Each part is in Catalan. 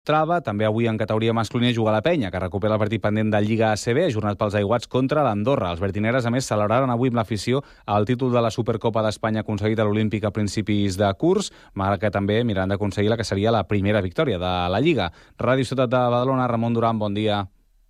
Trava, també avui en categoria masculina juga la Penya, que recupera el partit pendent de Lliga ACB, ajornat pels aiguats contra l'Andorra. Els verdineres, a més, celebraran avui amb l'afició el títol de la Supercopa d'Espanya aconseguit a l'Olímpic a principis de curs, malgrat que també miraran d'aconseguir la que seria la primera victòria de la Lliga. Ràdio Ciutat de Badalona, Ramon Duran, bon dia.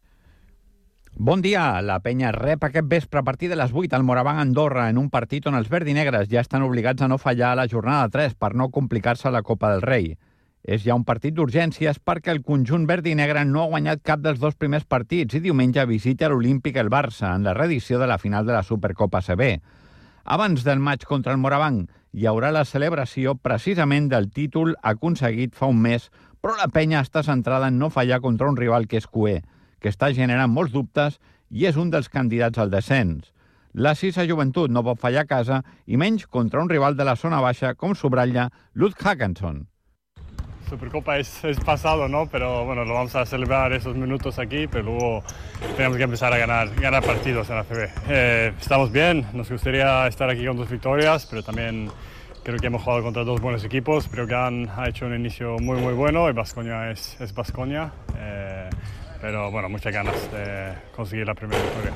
Bon dia. La Penya rep aquest vespre a partir de les 8 al Moraván Andorra en un partit on els verdinegres ja estan obligats a no fallar a la jornada 3 per no complicar-se la Copa del Rei. És ja un partit d'urgències perquè el conjunt verd i negre no ha guanyat cap dels dos primers partits i diumenge visita l'Olímpic el Barça en la reedició de la final de la Supercopa ACB. Abans del maig contra el Moraván hi haurà la celebració precisament del títol aconseguit fa un mes, però la Penya està centrada en no fallar contra un rival que és cuer, que està generant molts dubtes i és un dels candidats al descens. La Sisa Joventut no pot fallar a casa i menys contra un rival de la zona baixa com subratlla Lud Hackinson. Supercopa es pasado, ¿no? Pero bueno, lo vamos a celebrar esos minutos aquí, pero luego tenemos que empezar a ganar partidos en la ACB. Estamos bien, nos gustaría estar aquí con 2 victorias, pero también creo que hemos jugado contra 2 buenos equipos. Breogán ha hecho un inicio muy bueno y Baskonia es Baskonia, pero bueno, muchas ganas de conseguir la primera victoria.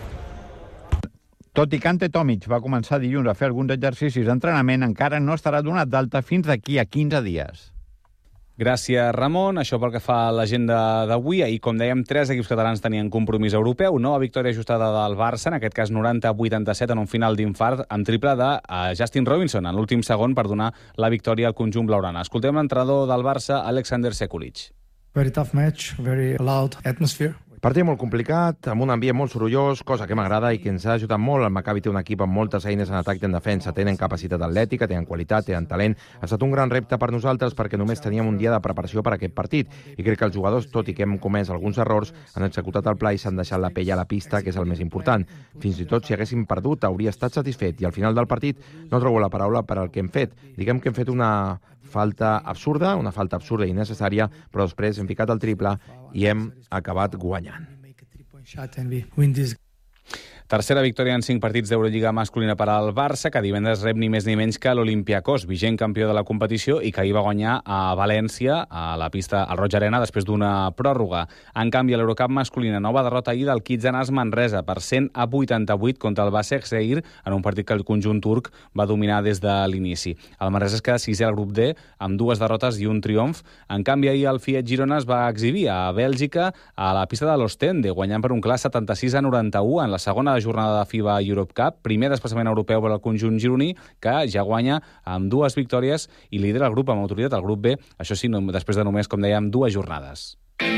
Tot i que Ante Tomic va començar dilluns a fer alguns exercicis d'entrenament, encara no estarà donat d'alta fins d'aquí a 15 dies. Gràcies, Ramon. Això pel que fa a l'agenda d'avui. Ahir, com dèiem, 3 equips catalans tenien compromís europeu. Nova victòria ajustada del Barça, en aquest cas 90-87 en un final d'infart, amb triple de Justin Robinson en l'últim segon per donar la victòria al conjunt blaugrana. Escoltem l'entrenador del Barça, Alexander Sekulic. Very tough match, very loud atmosphere. Partit molt complicat, amb un ambient molt sorollós, cosa que m'agrada i que ens ha ajudat molt. El Maccabi té un equip amb moltes eines en atac i en defensa. Tenen capacitat atlètica, tenen qualitat, tenen talent. Ha estat un gran repte per nosaltres perquè només teníem un dia de preparació per a aquest partit. I crec que els jugadors, tot i que hem comès alguns errors, han executat el pla i s'han deixat la pell a la pista, que és el més important. Fins i tot si haguéssim perdut, hauria estat satisfet. I al final del partit no trobo la paraula per al que hem fet. Diguem que hem fet una falta absurda i innecessària, però després hem ficat el triple i hem acabat guanyant. Tercera victòria en 5 partits d'Eurolliga masculina per al Barça, que divendres rep ni més ni menys que l'Olympiacos, vigent campió de la competició i que ahir va guanyar a València, a la pista al Roig Arena, després d'una pròrroga. En canvi, a l'Eurocup masculina, nova derrota ahir del Kitzanas Manresa per 100-88 contra el Başakşehir, en un partit que el conjunt turc va dominar des de l'inici. El Manresa es queda 6è al grup D, amb 2 derrotes i un triomf. En canvi, ahir el Fiat Girona es va exhibir a Bèlgica, a la pista de l'Ostende, guanyant per un clar 76-91 en la segona jornada de FIBA Europe Cup, primer desplaçament europeu per al conjunt gironí, que ja guanya amb 2 victòries i lidera el grup amb autoritat, el grup B, això sí, després de només, com dèiem, 2 jornades.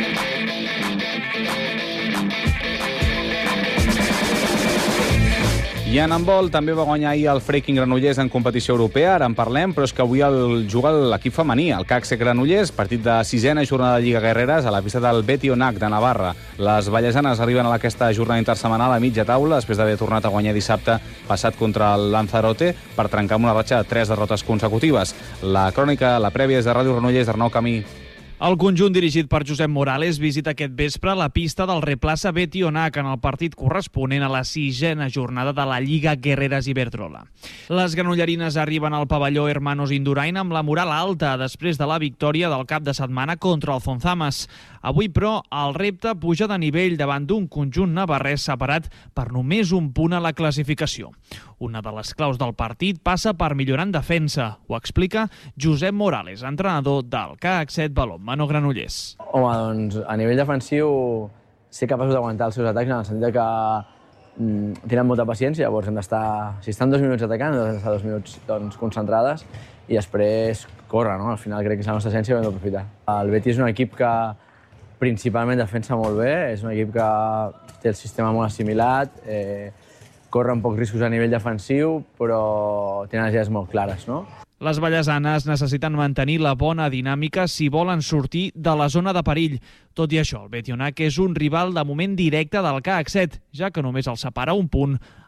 I en handbol també va guanyar ahir el Freaking Granollers en competició europea, ara en parlem, però és que avui juga l'equip femení, el CACSE Granollers, partit de 6a jornada de Lliga Guerreres a la pista del Betionac de Navarra. Les vallesanes arriben a aquesta jornada intersetmanal a mitja taula, després d'haver tornat a guanyar dissabte passat contra el Lanzarote per trencar amb una ratxa de 3 derrotes consecutives. La crònica, la prèvia és de Ràdio Granollers, Arnau Camí. El conjunt dirigit per Josep Morales visita aquest vespre la pista del Replaça Betionac en el partit corresponent a la 6a jornada de la Lliga Guerreres Iberdrola. Les granollerines arriben al pavelló Hermanos Indurain amb la moral alta després de la victòria del cap de setmana contra el Fonzamas. Avui, però, el repte puja de nivell davant d'un conjunt navarrès separat per només un punt a la classificació. Una de les claus del partit passa per millorar en defensa. Ho explica Josep Morales, entrenador del CAC 7 Balonmano Granollers. Home, doncs a nivell defensiu ser capaços d'aguantar els seus atacs en el sentit que tenen molta paciència, llavors hem d'estar, si estan 2 minuts atacant, hem d'estar 2 minuts concentrades i després córrer, no? Al final crec que és la nostra essència i ho hem d'aprofitar. El Betis és un equip que principalment defensa molt bé, és un equip que té el sistema molt assimilat, corren pocs riscos a nivell defensiu, però tenen les idees molt clares, no? Les vallesanes necessiten mantenir la bona dinàmica si volen sortir de la zona de perill. Tot i això, el Betionac és un rival de moment directe del CAC 7, ja que només el separa un punt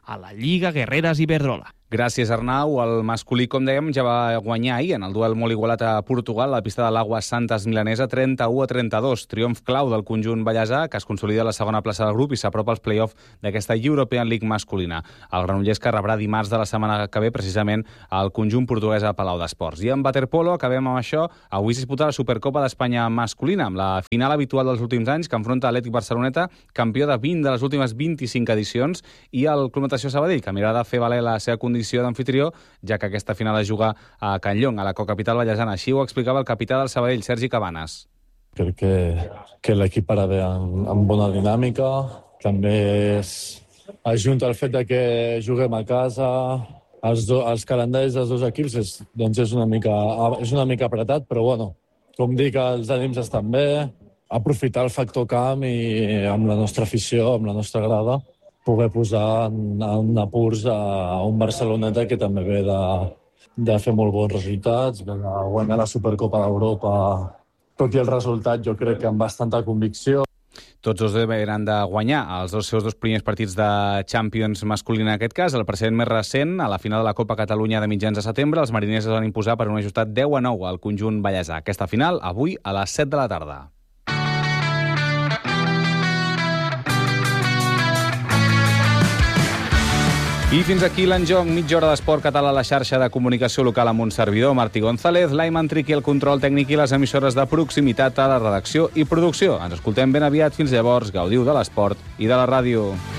a la Lliga Guerreres Iberdrola. Gràcies, Arnau. El masculí, com dèiem, ja va guanyar ahir en el duel molt igualat a Portugal, a la pista de l'Agua Santas milanesa, 31-32. Triomf clau del conjunt ballesà, que es consolida a la segona plaça del grup i s'apropa als play-off d'aquesta European League masculina. El Granollers, que rebrà dimarts de la setmana que ve precisament el conjunt portuguès a Palau d'Esports. I en waterpolo, acabem amb això. Avui s'ha disputat la Supercopa d'Espanya masculina, amb la final habitual dels últims anys, que enfronta l'Atlètic Barceloneta, campió de 20 de les últimes 25 edicions, i el Club Natació Sabadell, que mirarà de fer valer la seva condició d'anfitrió, ja que aquesta final es juga a Can Llong, a la cocapital vallesana. Així ho explicava el capità del Sabadell, Sergi Cabanes. Crec que l'equip ara ve amb bona dinàmica. També es junta el fet de que juguem a casa. Els calendaris dels dos equips és una mica apretat, però bueno, com dic, els ànims estan bé. Aprofitar el factor camp i amb la nostra afició, amb la nostra grada, poder posar en apurs a un Barceloneta que també ve de fer molt bons resultats, de guanyar la Supercopa d'Europa, tot i el resultat jo crec que amb bastanta convicció. Tots dos venen de guanyar els seus dos primers partits de Champions masculina, en aquest cas. El precedent més recent, a la final de la Copa Catalunya de mitjans de setembre, els mariners es van imposar per un ajustat 10-9 al conjunt ballesà. Aquesta final, avui, a les 7 de la tarda. I fins aquí l'enjoc, mitja hora d'esport català a la xarxa de comunicació local amb un servidor, Martí González, l'Aiman Triqui, el control tècnic i les emissores de proximitat a la redacció i producció. Ens escoltem ben aviat. Fins llavors, gaudiu de l'esport i de la ràdio.